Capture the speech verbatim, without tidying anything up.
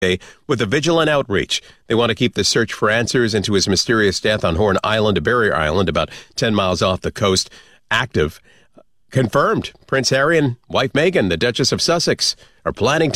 with a vigilant outreach. They want to keep the search for answers into his mysterious death on Horn Island, a barrier island about ten miles off the coast, active. Confirmed. Prince Harry and wife Meghan, the Duchess of Sussex, are planning to